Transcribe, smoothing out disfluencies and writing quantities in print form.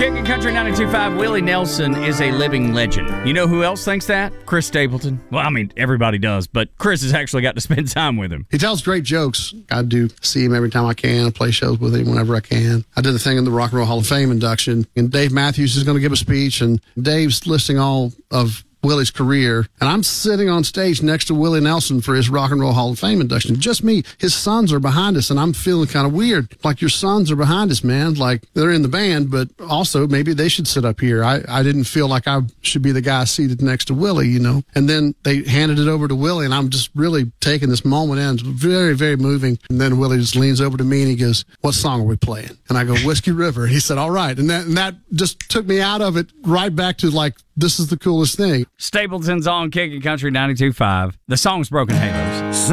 Kicking Country 92.5, Willie Nelson is a living legend. You know who else thinks that? Chris Stapleton. Well, I mean, everybody does, but Chris has actually got to spend time with him. He tells great jokes. I do see him every time I can. I play shows with him whenever I can. I did a thing in the Rock and Roll Hall of Fame induction, and Dave Matthews is going to give a speech, and Dave's listing all of Willie's career, and I'm sitting on stage next to Willie Nelson for his Rock and Roll Hall of Fame induction. Just me. His sons are behind us, and I'm feeling kind of weird. Like, your sons are behind us, man. Like, they're in the band, but also maybe they should sit up here. I didn't feel like I should be the guy seated next to Willie, you know. And then they handed it over to Willie, and I'm just really taking this moment in. It's very, very moving. And then Willie just leans over to me, and he goes, "What song are we playing?" And I go, "Whiskey River." And he said, "All right." And that just took me out of it right back to, like, this is the coolest thing. Stapleton's on Kicking Country 92.5. The song's Broken Halos.